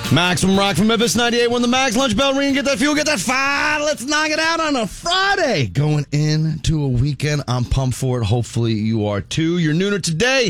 Maximum Rock from Memphis 98. When the Max lunch bell ring, get that fuel, get that fire. Let's knock it out on a Friday. Going into a weekend, I'm pumped for it. Hopefully you are too. You're nooner today.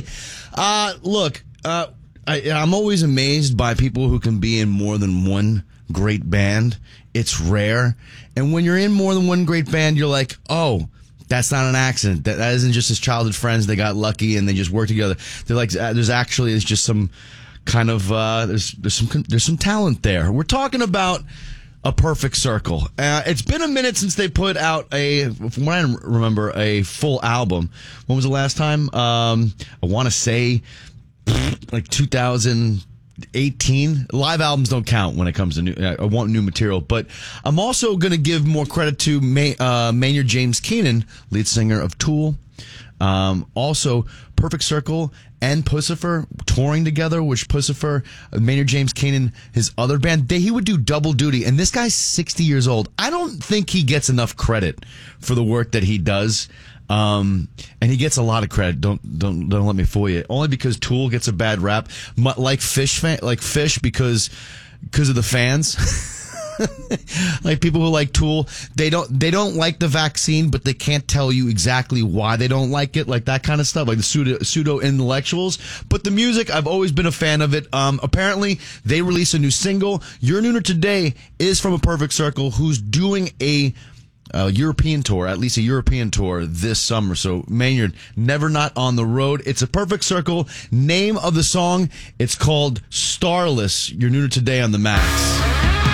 I'm always amazed by people who can be in more than one great band. It's rare. And when you're in more than one great band, you're like, oh, that's not an accident. That isn't just his childhood friends. They got lucky and they just work together. They're like, there's just some kind of there's some talent there. We're talking about A Perfect Circle. It's been a minute since they put out from what I remember, a full album. When was the last time? I want to say like 2018. Live albums don't count when it comes to new material. But I'm also going to give more credit to Maynard James Keenan, lead singer of Tool. Also, Perfect Circle and Puscifer touring together, which Puscifer, Maynard James Keenan, his other band, he would do double duty. And this guy's 60 years old. I don't think he gets enough credit for the work that he does. And he gets a lot of credit. Don't let me fool you. Only because Tool gets a bad rap, like Fish because of the fans. Like people who like Tool, they don't like the vaccine, but they can't tell you exactly why they don't like it, like that kind of stuff, like the pseudo intellectuals. But the music, I've always been a fan of it. Apparently, they released a new single. Your Nooner Today is from A Perfect Circle, who's doing a European tour, at least a European tour this summer. So Maynard, never not on the road. It's A Perfect Circle. Name of the song, it's called Starless. Your Nooner Today on the Max.